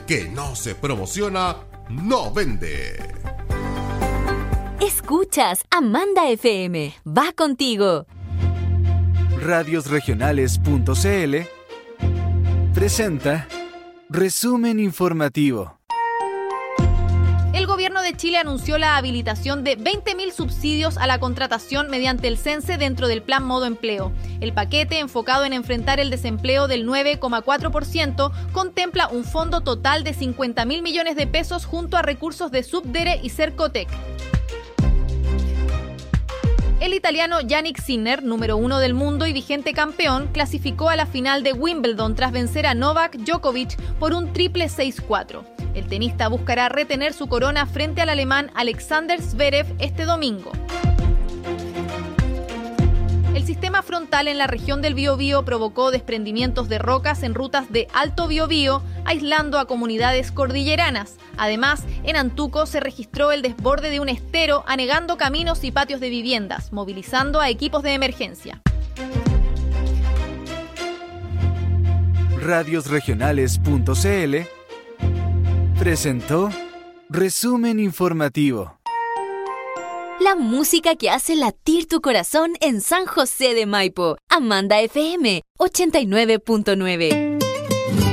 que no se promociona, no vende. Escuchas Amanda FM. Va contigo. Radiosregionales.cl presenta Resumen Informativo. El gobierno de Chile anunció la habilitación de 20.000 subsidios a la contratación mediante el CENSE dentro del Plan Modo Empleo. El paquete, enfocado en enfrentar el desempleo del 9,4%, contempla un fondo total de 50.000 millones de pesos junto a recursos de Subdere y Cercotec. El italiano Yannick Sinner, número 1 del mundo y vigente campeón, clasificó a la final de Wimbledon tras vencer a Novak Djokovic por un triple 6-4. El tenista buscará retener su corona frente al alemán Alexander Zverev este domingo. El sistema frontal en la región del Biobío provocó desprendimientos de rocas en rutas de Alto Biobío, aislando a comunidades cordilleranas. Además, en Antuco se registró el desborde de un estero, anegando caminos y patios de viviendas, movilizando a equipos de emergencia. Radiosregionales.cl presentó Resumen Informativo. La música que hace latir tu corazón en San José de Maipo. Amanda FM 89.9.